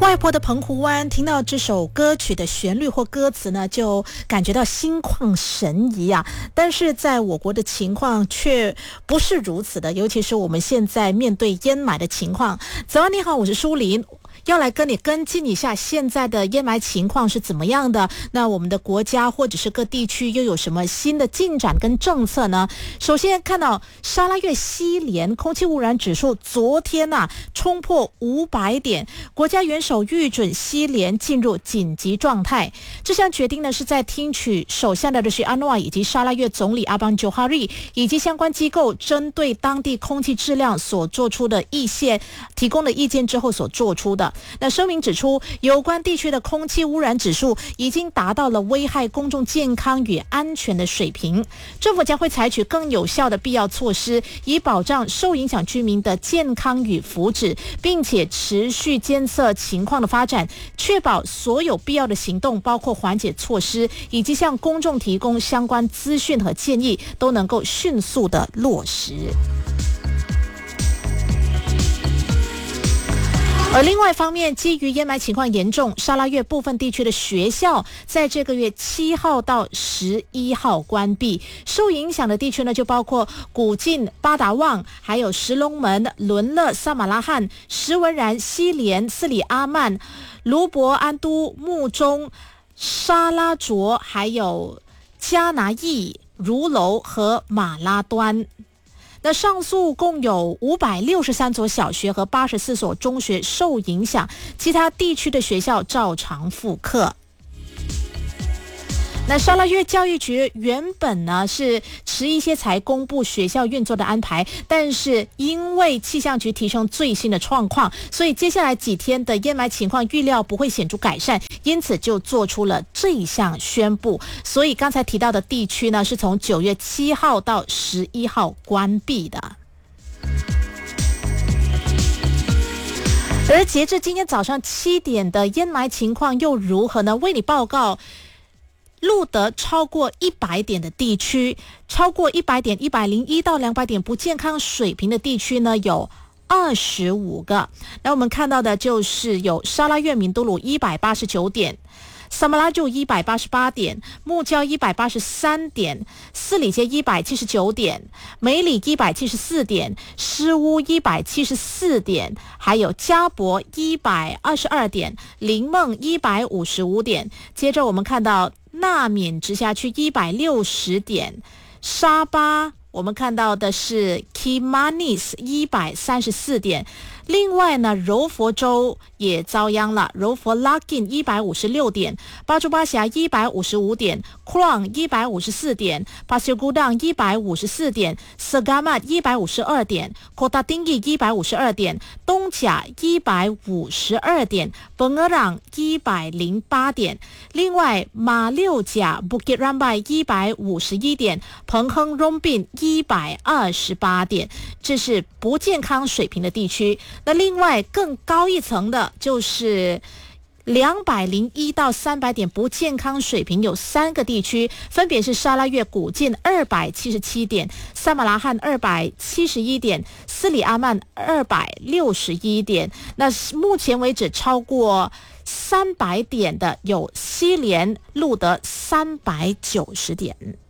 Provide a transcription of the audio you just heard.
外婆的澎湖湾，听到这首歌曲的旋律或歌词呢，就感觉到心旷神怡啊。但是在我国的情况却不是如此的，尤其是我们现在面对淹霾的情况。早安，你好，我是舒琳。要来跟你跟进一下现在的淹霾情况是怎么样的，那我们的国家或者是各地区又有什么新的进展跟政策呢？首先看到沙拉越西连空气污染指数昨天冲破500点，国家元首预准西连进入紧急状态。这项决定呢是在听取首相的瑞希安诺以及沙拉越总理阿邦九哈瑞以及相关机构针对当地空气质量所做出的提供的意见之后所做出的。那声明指出，有关地区的空气污染指数已经达到了危害公众健康与安全的水平，政府将会采取更有效的必要措施，以保障受影响居民的健康与福祉，并且持续监测情况的发展，确保所有必要的行动，包括缓解措施以及向公众提供相关资讯和建议，都能够迅速的落实。而另外一方面，基于淹霾情况严重，沙拉越部分地区的学校在这个月7号到11号关闭。受影响的地区呢，就包括古晋、巴达旺，还有石龙门、伦勒、萨马拉罕、石文然、西连、斯里阿曼、卢伯安都、木中、沙拉卓，还有加拿义、如楼和马拉端。那上述共有563所小学和84所中学受影响，其他地区的学校照常复课。那沙拉越教育局原本呢是迟一些才公布学校运作的安排，但是因为气象局提升最新的状况，所以接下来几天的淹霾情况预料不会显著改善，因此就做出了这一项宣布。所以刚才提到的地区呢，是从9月7号到11号关闭的。而截至今天早上7点的淹霾情况又如何呢？为你报告。录得超过100点的地区，超过100点101到200点不健康水平的地区呢，有25个。那我们看到的就是有沙拉越敏都鲁189点，萨马拉就188点，木礁183点，四里街179点，梅里174点，狮屋174点，还有嘉伯122点，林梦155点。接着我们看到纳缅直辖区160点，沙巴我们看到的是 Kimanis 134点。另外呢，柔佛州也遭殃了，柔佛 Lakin 156点，巴珠巴峡155点， Klang 154点， Pasir Gudang 154点， Segamat 152点， Kota Tinggi 152点， 东甲152点， Pengerang 108点。另外马六甲 Bukit Rambai 151点， 彭亨 Rombin 128点。这是不健康水平的地区。那另外更高一层的就是201到300点不健康水平，有3个地区，分别是沙拉越古晋277点，萨马拉罕271点，斯里阿曼261点。那目前为止超过300点的有西连录得390点。